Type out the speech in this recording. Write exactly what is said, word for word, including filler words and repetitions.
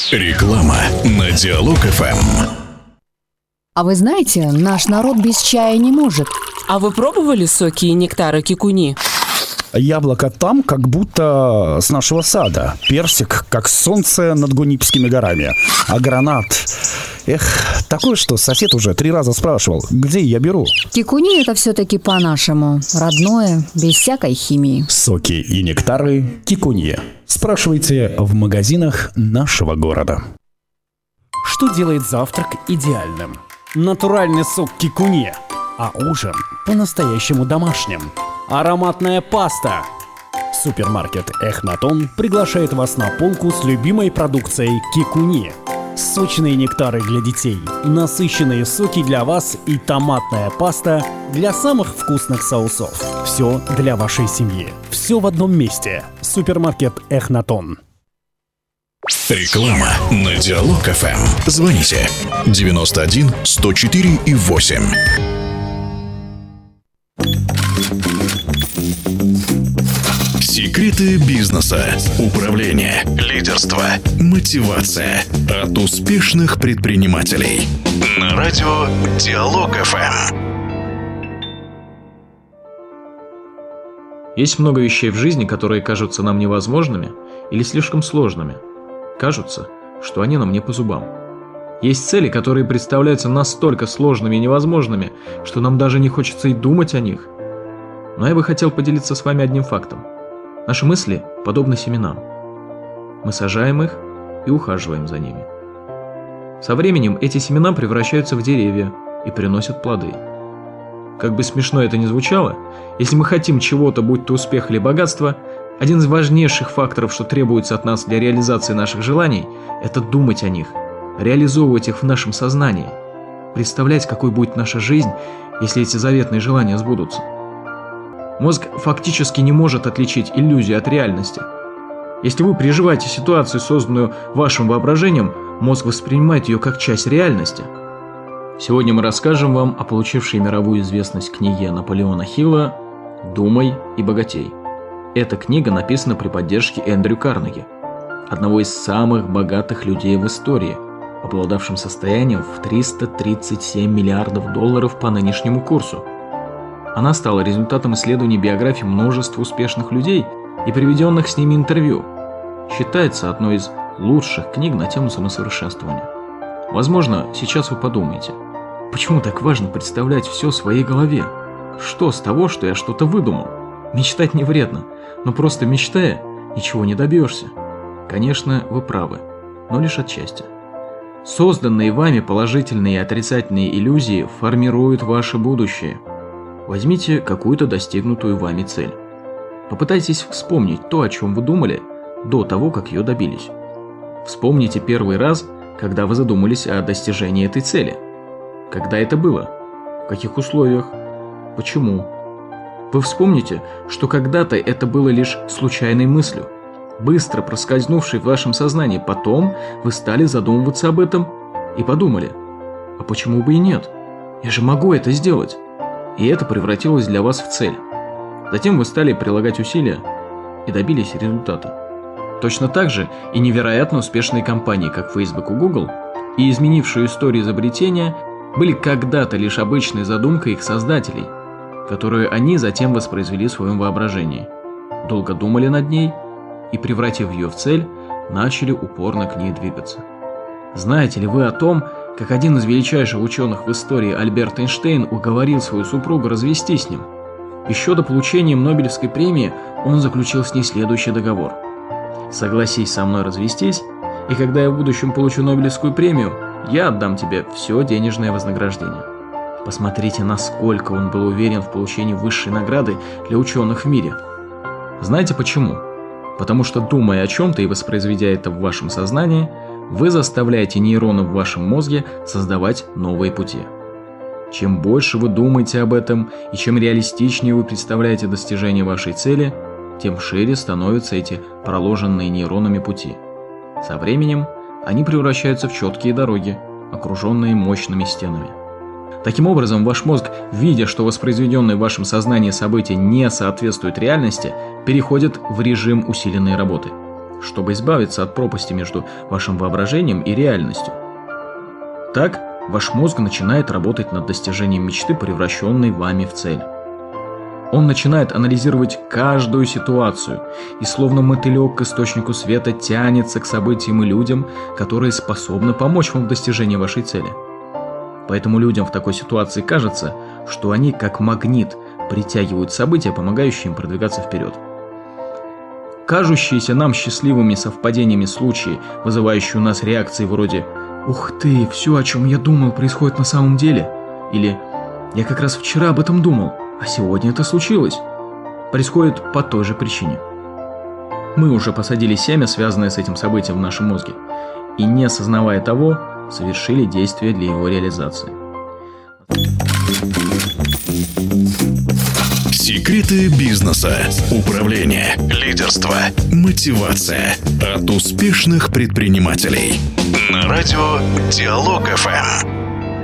Реклама на Диалог эф эм. А вы знаете, наш народ без чая не может. А вы пробовали соки и нектары кикуни? Яблоко там, как будто с нашего сада. Персик, как солнце над Гунипскими горами. А гранат... Эх, такое, что сосед уже три раза спрашивал, где я беру. Кикуни — это все-таки по-нашему. Родное, без всякой химии. Соки и нектары Кикуни. Спрашивайте в магазинах нашего города. Что делает завтрак идеальным? Натуральный сок Кикуни. А ужин по-настоящему домашним. Ароматная паста. Супермаркет Эхнатон приглашает вас на полку с любимой продукцией Кикуни. Сочные нектары для детей, насыщенные соки для вас и томатная паста для самых вкусных соусов. Все для вашей семьи. Все в одном месте. Супермаркет Эхнатон. Реклама на Диалог эф эм. Звоните девяносто один сто четыре и восемь. Секреты бизнеса, управления, лидерства, мотивация от успешных предпринимателей. На радио Диалог эф эм. Есть много вещей в жизни, которые кажутся нам невозможными или слишком сложными. Кажутся, что они нам не по зубам. Есть цели, которые представляются настолько сложными и невозможными, что нам даже не хочется и думать о них. Но я бы хотел поделиться с вами одним фактом. Наши мысли подобны семенам. Мы сажаем их и ухаживаем за ними. Со временем эти семена превращаются в деревья и приносят плоды. Как бы смешно это ни звучало, если мы хотим чего-то, будь то успех или богатство, один из важнейших факторов, что требуется от нас для реализации наших желаний, это думать о них, реализовывать их в нашем сознании, представлять, какой будет наша жизнь, если эти заветные желания сбудутся. Мозг фактически не может отличить иллюзию от реальности. Если вы переживаете ситуацию, созданную вашим воображением, мозг воспринимает ее как часть реальности. Сегодня мы расскажем вам о получившей мировую известность книге Наполеона Хилла «Думай и богатей». Эта книга написана при поддержке Эндрю Карнеги, одного из самых богатых людей в истории, обладавшим состоянием в триста тридцать семь миллиардов долларов по нынешнему курсу. Она стала результатом исследований биографий множества успешных людей и приведенных с ними интервью. Считается одной из лучших книг на тему самосовершенствования. Возможно, сейчас вы подумаете, почему так важно представлять все в своей голове? Что с того, что я что-то выдумал? Мечтать не вредно, но просто мечтая, ничего не добьешься. Конечно, вы правы, но лишь отчасти. Созданные вами положительные и отрицательные иллюзии формируют ваше будущее. Возьмите какую-то достигнутую вами цель. Попытайтесь вспомнить то, о чем вы думали до того, как ее добились. Вспомните первый раз, когда вы задумались о достижении этой цели. Когда это было? В каких условиях? Почему? Вы вспомните, что когда-то это было лишь случайной мыслью, быстро проскользнувшей в вашем сознании. Потом вы стали задумываться об этом и подумали: а почему бы и нет? Я же могу это сделать. И это превратилось для вас в цель. Затем вы стали прилагать усилия и добились результата. Точно так же и невероятно успешные компании, как Facebook и Google, и изменившие историю изобретения, были когда-то лишь обычной задумкой их создателей, которую они затем воспроизвели в своем воображении, долго думали над ней и, превратив ее в цель, начали упорно к ней двигаться. Знаете ли вы о том, как один из величайших ученых в истории, Альберт Эйнштейн, уговорил свою супругу развестись с ним? Еще до получения Нобелевской премии он заключил с ней следующий договор: «Согласись со мной развестись, и когда я в будущем получу Нобелевскую премию, я отдам тебе все денежное вознаграждение». Посмотрите, насколько он был уверен в получении высшей награды для ученых в мире. Знаете почему? Потому что, думая о чем-то и воспроизведя это в вашем сознании, вы заставляете нейроны в вашем мозге создавать новые пути. Чем больше вы думаете об этом и чем реалистичнее вы представляете достижение вашей цели, тем шире становятся эти проложенные нейронами пути. Со временем они превращаются в четкие дороги, окруженные мощными стенами. Таким образом, ваш мозг, видя, что воспроизведенные в вашем сознании события не соответствуют реальности, переходит в режим усиленной работы. чтобы избавиться от пропасти между вашим воображением и реальностью. Так, ваш мозг начинает работать над достижением мечты, превращенной вами в цель. Он начинает анализировать каждую ситуацию и словно мотылек к источнику света тянется к событиям и людям, которые способны помочь вам в достижении вашей цели. Поэтому людям в такой ситуации кажется, что они как магнит притягивают события, помогающие им продвигаться вперед. Кажущиеся нам счастливыми совпадениями случаи, вызывающие у нас реакции вроде «Ух ты, все, о чем я думал, происходит на самом деле» или «Я как раз вчера об этом думал, а сегодня это случилось», происходит по той же причине. Мы уже посадили семя, связанное с этим событием в нашем мозге, и, не осознавая того, совершили действия для его реализации. Секреты бизнеса, управления, лидерства, мотивация от успешных предпринимателей. На радио Диалог эф эм.